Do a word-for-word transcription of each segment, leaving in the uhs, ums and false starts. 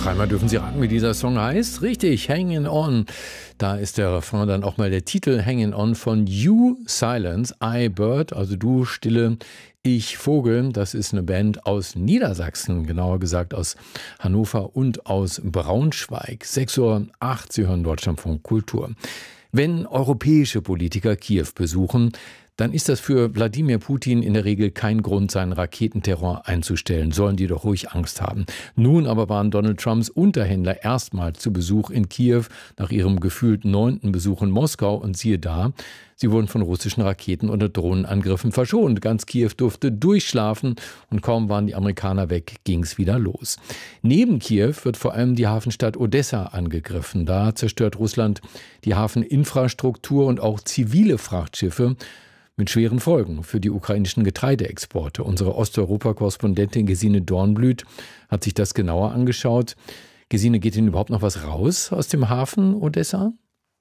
Dreimal dürfen Sie raten, wie dieser Song heißt. Richtig, Hanging On. Da ist der Refrain dann auch mal der Titel Hanging On von You Silence, I Bird, also du Stille, ich Vogel. Das ist eine Band aus Niedersachsen, genauer gesagt aus Hannover und aus Braunschweig. sechs Uhr acht, Sie hören Deutschlandfunk Kultur. Wenn europäische Politiker Kiew besuchen, dann ist das für Wladimir Putin in der Regel kein Grund, seinen Raketenterror einzustellen. Sollen die doch ruhig Angst haben. Nun aber waren Donald Trumps Unterhändler erstmals zu Besuch in Kiew nach ihrem gefühlt neunten Besuch in Moskau. Und siehe da, sie wurden von russischen Raketen- oder Drohnenangriffen verschont. Ganz Kiew durfte durchschlafen und kaum waren die Amerikaner weg, ging's wieder los. Neben Kiew wird vor allem die Hafenstadt Odessa angegriffen. Da zerstört Russland die Hafeninfrastruktur und auch zivile Frachtschiffe, mit schweren Folgen für die ukrainischen Getreideexporte. Unsere Osteuropa-Korrespondentin Gesine Dornblüt hat sich das genauer angeschaut. Gesine, geht Ihnen überhaupt noch was raus aus dem Hafen Odessa?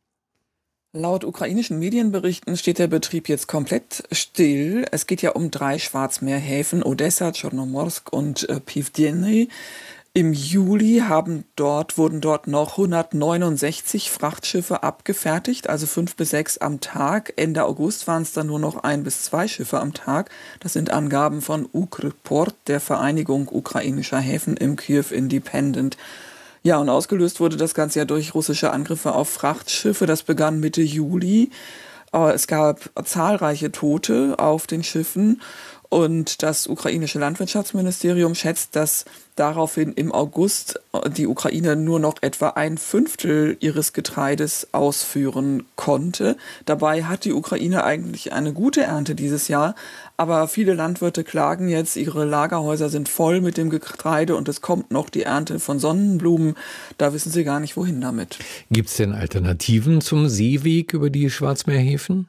Laut ukrainischen Medienberichten steht der Betrieb jetzt komplett still. Es geht ja um drei Schwarzmeerhäfen, Odessa, Tschernomorsk und äh, Pivdeny. Im Juli haben dort, wurden dort noch hundertneunundsechzig Frachtschiffe abgefertigt, also fünf bis sechs am Tag. Ende August waren es dann nur noch ein bis zwei Schiffe am Tag. Das sind Angaben von Ukrport, der Vereinigung ukrainischer Häfen im Kyiv Independent. Ja, und ausgelöst wurde das Ganze ja durch russische Angriffe auf Frachtschiffe. Das begann Mitte Juli. Es gab zahlreiche Tote auf den Schiffen. Und das ukrainische Landwirtschaftsministerium schätzt, dass daraufhin im August die Ukraine nur noch etwa ein Fünftel ihres Getreides ausführen konnte. Dabei hat die Ukraine eigentlich eine gute Ernte dieses Jahr, aber viele Landwirte klagen jetzt, ihre Lagerhäuser sind voll mit dem Getreide und es kommt noch die Ernte von Sonnenblumen. Da wissen sie gar nicht, wohin damit. Gibt es denn Alternativen zum Seeweg über die Schwarzmeerhäfen?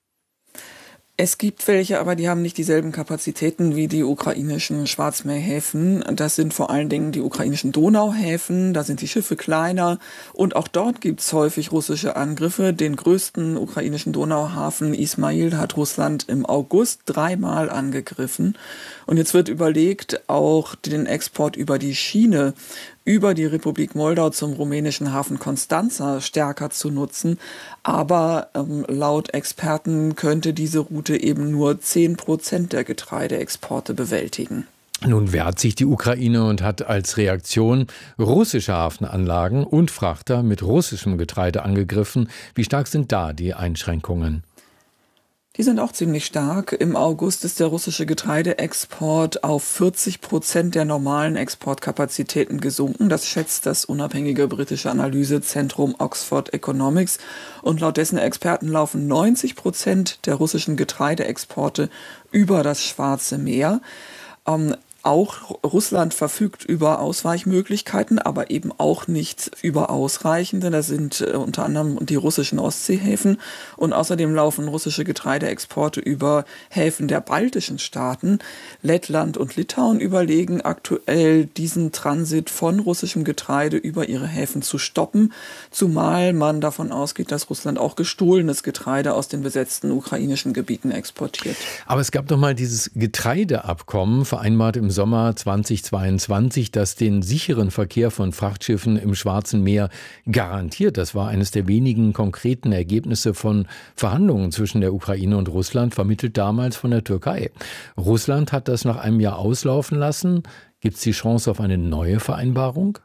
Es gibt welche, aber die haben nicht dieselben Kapazitäten wie die ukrainischen Schwarzmeerhäfen. Das sind vor allen Dingen die ukrainischen Donauhäfen, da sind die Schiffe kleiner und auch dort gibt's häufig russische Angriffe. Den größten ukrainischen Donauhafen Ismail hat Russland im August dreimal angegriffen. Und jetzt wird überlegt, auch den Export über die Schiene über die Republik Moldau zum rumänischen Hafen Constanța stärker zu nutzen. Aber ähm, laut Experten könnte diese Route eben nur zehn Prozent der Getreideexporte bewältigen. Nun wehrt sich die Ukraine und hat als Reaktion russische Hafenanlagen und Frachter mit russischem Getreide angegriffen. Wie stark sind da die Einschränkungen? Die sind auch ziemlich stark. Im August ist der russische Getreideexport auf vierzig Prozent der normalen Exportkapazitäten gesunken. Das schätzt das unabhängige britische Analysezentrum Oxford Economics. Und laut dessen Experten laufen neunzig Prozent der russischen Getreideexporte über das Schwarze Meer. Ähm, Auch Russland verfügt über Ausweichmöglichkeiten, aber eben auch nicht über ausreichende. Das sind äh, unter anderem die russischen Ostseehäfen. Und außerdem laufen russische Getreideexporte über Häfen der baltischen Staaten. Lettland und Litauen überlegen aktuell, diesen Transit von russischem Getreide über ihre Häfen zu stoppen. Zumal man davon ausgeht, dass Russland auch gestohlenes Getreide aus den besetzten ukrainischen Gebieten exportiert. Aber es gab doch mal dieses Getreideabkommen, vereinbart im Sommer zweitausendzweiundzwanzig, das den sicheren Verkehr von Frachtschiffen im Schwarzen Meer garantiert. Das war eines der wenigen konkreten Ergebnisse von Verhandlungen zwischen der Ukraine und Russland, vermittelt damals von der Türkei. Russland hat das nach einem Jahr auslaufen lassen. Gibt es die Chance auf eine neue Vereinbarung?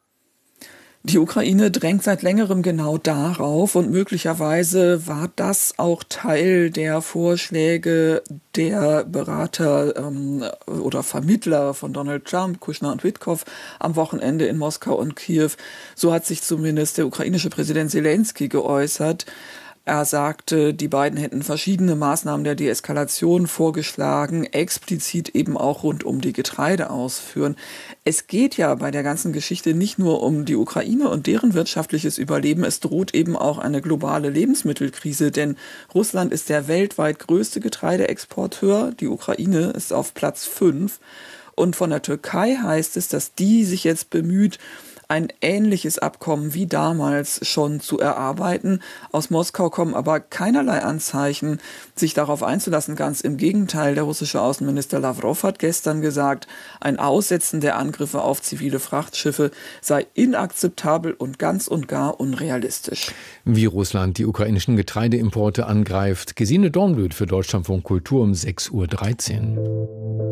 Die Ukraine drängt seit längerem genau darauf und möglicherweise war das auch Teil der Vorschläge der Berater ähm, oder Vermittler von Donald Trump, Kushner und Witkow am Wochenende in Moskau und Kiew. So hat sich zumindest der ukrainische Präsident Selenskyj geäußert. Er sagte, die beiden hätten verschiedene Maßnahmen der Deeskalation vorgeschlagen, explizit eben auch rund um die Getreideausfuhren. Es geht ja bei der ganzen Geschichte nicht nur um die Ukraine und deren wirtschaftliches Überleben, es droht eben auch eine globale Lebensmittelkrise, denn Russland ist der weltweit größte Getreideexporteur, die Ukraine ist auf Platz fünf und von der Türkei heißt es, dass die sich jetzt bemüht, ein ähnliches Abkommen wie damals schon zu erarbeiten. Aus Moskau kommen aber keinerlei Anzeichen, sich darauf einzulassen. Ganz im Gegenteil, der russische Außenminister Lavrov hat gestern gesagt, ein Aussetzen der Angriffe auf zivile Frachtschiffe sei inakzeptabel und ganz und gar unrealistisch. Wie Russland die ukrainischen Getreideimporte angreift. Gesine Dornblüt für Deutschlandfunk Kultur um sechs Uhr dreizehn.